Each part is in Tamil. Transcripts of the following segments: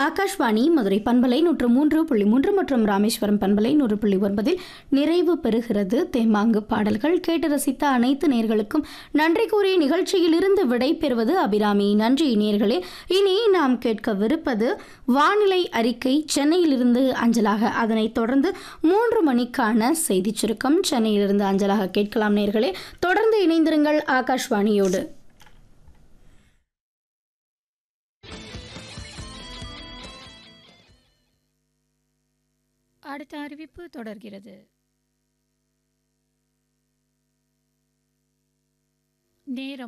ஆகாஷ்வாணி மதுரை பண்பலை 103.3 மற்றும் ராமேஸ்வரம் பண்பலை 100.9 நிறைவு பெறுகிறது தேமாங்கு பாடல்கள். கேட்டு ரசித்த அனைத்து நேயர்களுக்கும் நன்றி கூறி நிகழ்ச்சியிலிருந்து விடை பெறுவது அபிராமி. நன்றி நேயர்களே. இனி நாம் கேட்கவிருப்பது வானிலை அறிக்கை சென்னையிலிருந்து அஞ்சலாக. அதனைத் தொடர்ந்து 3 மணிக்கான செய்தி சுருக்கம் சென்னையிலிருந்து அஞ்சலாக கேட்கலாம் நேயர்களே. தொடர்ந்து இணைந்திருங்கள் ஆகாஷ்வாணியோடு. அடுத்த அறிவிப்பு தொடர்கிறது. நேரம்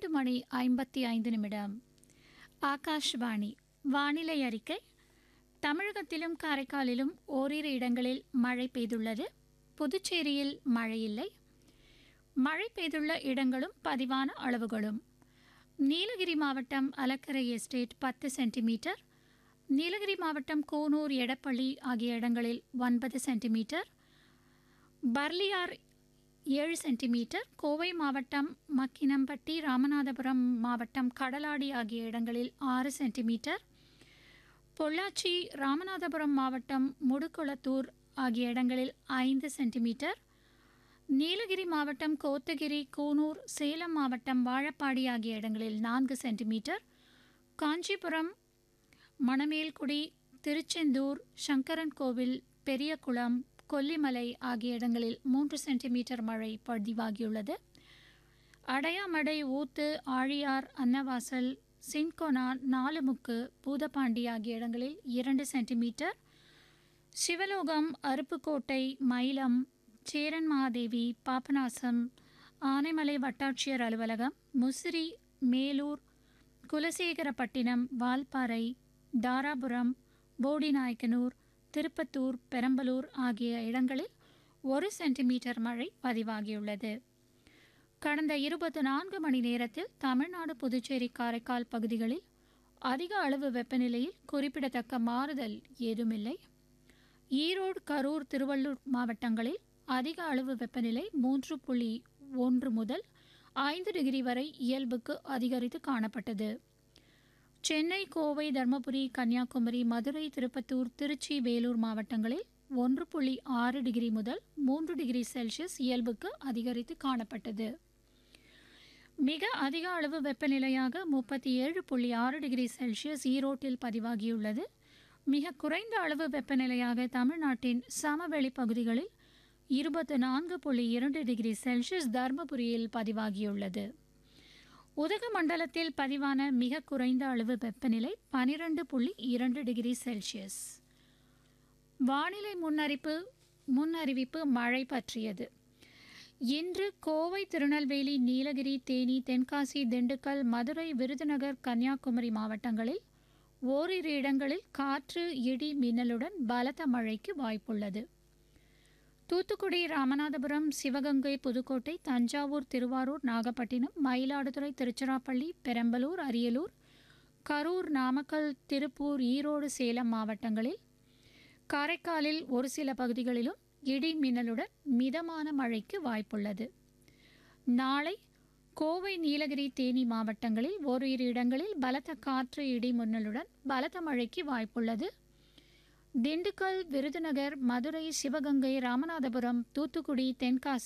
2:55. ஆகாஷ்வாணி. வானிலை அறிக்கை. தமிழகத்திலும் காரைக்காலிலும் ஓரிரு இடங்களில் மழை பெய்துள்ளது. புதுச்சேரியில் மழையில்லை. மழை பெய்துள்ள இடங்களும் பதிவான அளவுகளும்: நீலகிரி மாவட்டம் அலக்கரை எஸ்டேட் 10 சென்டிமீட்டர், நீலகிரி மாவட்டம் கோனூர் எடப்பள்ளி ஆகிய இடங்களில் 9 சென்டிமீட்டர், பர்லியார் 7 சென்டிமீட்டர், கோவை மாவட்டம் மக்கினம்பட்டி, ராமநாதபுரம் மாவட்டம் கடலாடி ஆகிய இடங்களில் 6 சென்டிமீட்டர், பொள்ளாச்சி, ராமநாதபுரம் மாவட்டம் முடுக்குளத்தூர் ஆகிய இடங்களில் 5 சென்டிமீட்டர், நீலகிரி மாவட்டம் கோத்தகிரி, கூனூர், சேலம் மாவட்டம் வாழப்பாடி ஆகிய இடங்களில் 4 சென்டிமீட்டர், காஞ்சிபுரம், மணமேல்குடி, திருச்செந்தூர், சங்கரன் கோவில், பெரியகுளம், கொல்லிமலை ஆகிய இடங்களில் 3 சென்டிமீட்டர் மழை பதிவாகியுள்ளது. அடையாமடை, ஊத்து, ஆழியார், அன்னவாசல், சின்கோனா, நாலுமுக்கு, பூதப்பாண்டி ஆகிய இடங்களில் 2 சென்டிமீட்டர், சிவலோகம், அருப்புக்கோட்டை, மயிலம், சேரன்மாதேவி, பாபநாசம், ஆனைமலை வட்டாட்சியர் அலுவலகம், முசிறி, மேலூர், குலசேகரப்பட்டினம், வால்பாறை, தாராபுரம், போடிநாயக்கனூர், திருப்பத்தூர், பெரம்பலூர் ஆகிய இடங்களில் 1 சென்டிமீட்டர் மழை பதிவாகியுள்ளது. கடந்த 24 மணி நேரத்தில் தமிழ்நாடு, புதுச்சேரி, காரைக்கால் பகுதிகளில் அதிக அளவு வெப்பநிலையில் குறிப்பிடத்தக்க மாறுதல் ஏதுமில்லை. ஈரோடு, கரூர், திருவள்ளூர் மாவட்டங்களில் அதிக அளவு வெப்பநிலை 3.1 முதல் 5 டிகிரி வரை இயல்புக்கு அதிகரித்து காணப்பட்டது. சென்னை, கோவை, தர்மபுரி, கன்னியாகுமரி, மதுரை, திருப்பத்தூர், திருச்சி, வேலூர் மாவட்டங்களில் 1.6 டிகிரி முதல் 3 டிகிரி செல்சியஸ் இயல்புக்கு அதிகரித்து காணப்பட்டது. மிக அதிக அளவு வெப்பநிலையாக 37.6 டிகிரி செல்சியஸ் ஈரோட்டில் பதிவாகியுள்ளது. மிக குறைந்த அளவு வெப்பநிலையாக தமிழ்நாட்டின் சமவெளி பகுதிகளில் 24.2 டிகிரி செல்சியஸ் தர்மபுரியில் பதிவாகியுள்ளது. உதகமண்டலத்தில் பதிவான மிக குறைந்த அளவு வெப்பநிலை 12.2 டிகிரி செல்சியஸ். வானிலை முன்னறிவிப்பு மழை பற்றியது. இன்று கோவை, திருநெல்வேலி, நீலகிரி, தேனி, தென்காசி, திண்டுக்கல், மதுரை, விருதுநகர், கன்னியாகுமரி மாவட்டங்களில் ஓரிரு இடங்களில் காற்று, இடி, மின்னலுடன் பலத்த மழைக்கு வாய்ப்புள்ளது. தூத்துக்குடி, ராமநாதபுரம், சிவகங்கை, புதுக்கோட்டை, தஞ்சாவூர், திருவாரூர், நாகப்பட்டினம், மயிலாடுதுறை, திருச்சிராப்பள்ளி, பெரம்பலூர், அரியலூர், கரூர், நாமக்கல், திருப்பூர், ஈரோடு, சேலம் மாவட்டங்களில், காரைக்காலில் ஒரு சில பகுதிகளிலும் இடி மின்னலுடன் மிதமான மழைக்கு வாய்ப்புள்ளது. நாளை கோவை, நீலகிரி, தேனி மாவட்டங்களில் ஓரிரு இடங்களில் பலத்த காற்று, இடி மின்னலுடன் பலத்த மழைக்கு வாய்ப்புள்ளது. திண்டுக்கல், விருதுநகர், மதுரை, சிவகங்கை, ராமநாதபுரம், தூத்துக்குடி, தென்காசி